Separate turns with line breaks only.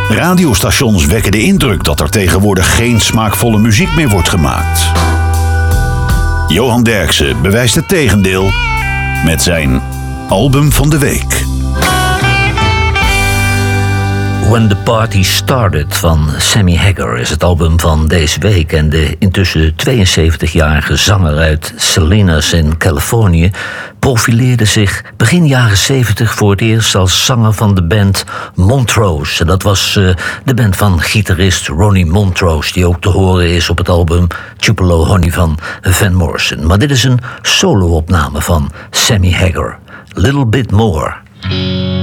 Radiostations wekken de indruk dat er tegenwoordig geen smaakvolle muziek meer wordt gemaakt. Johan Derksen bewijst het tegendeel met zijn album van de week.
When the Party Started van Sammy Hagar is het album van deze week. En de intussen 72-jarige zanger uit Salinas in Californië profileerde zich begin jaren 70 voor het eerst als zanger van de band Montrose. En dat was de band van gitarist Ronnie Montrose, die ook te horen is op het album Tupelo Honey van Van Morrison. Maar dit is een solo-opname van Sammy Hagar. Little Bit More.